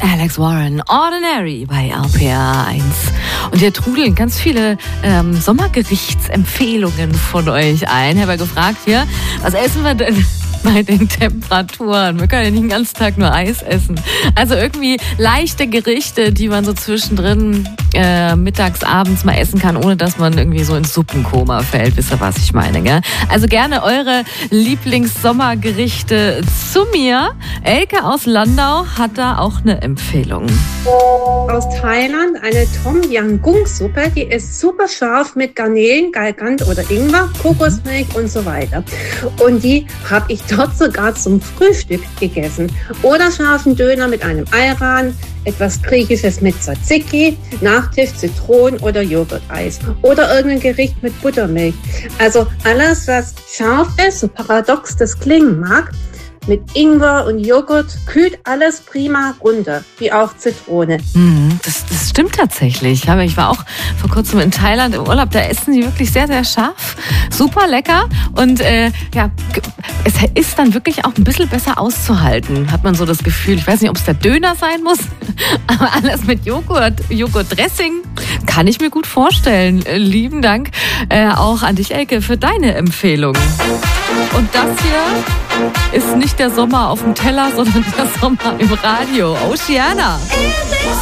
Alex Warren, Ordinary bei RPR 1. Und hier trudeln ganz viele Sommergerichtsempfehlungen von euch ein. Ich habe ja gefragt hier, was essen wir denn bei den Temperaturen? Wir können ja nicht den ganzen Tag nur Eis essen. Also irgendwie leichte Gerichte, die man so zwischendrin mittags, abends mal essen kann, ohne dass man irgendwie so ins Suppenkoma fällt. Wisst ihr, was ich meine, gell? Also gerne eure Lieblings-Sommergerichte zu mir. Elke aus Landau hat da auch eine Empfehlung. Aus Thailand eine Tom Yam Goong Suppe, die ist super scharf mit Garnelen, Galgant oder Ingwer, Kokosmilch und so weiter. Und die habe ich dort sogar zum Frühstück gegessen. Oder scharfen Döner mit einem Ayran, etwas Griechisches mit Tzatziki, Nachtisch Zitronen- oder Joghurteis. Oder irgendein Gericht mit Buttermilch. Also alles, was scharf ist, so paradox das klingen mag, mit Ingwer und Joghurt kühlt alles prima runter, wie auch Zitrone. Das stimmt tatsächlich. Ich war auch vor kurzem in Thailand im Urlaub. Da essen die wirklich sehr, sehr scharf. Super lecker. Und es ist dann wirklich auch ein bisschen besser auszuhalten, hat man so das Gefühl. Ich weiß nicht, ob es der Döner sein muss, aber alles mit Joghurt-Dressing kann ich mir gut vorstellen. Lieben Dank auch an dich, Elke, für deine Empfehlung. Und das hier ist nicht der Sommer auf dem Teller, sondern der Sommer im Radio. Oceana.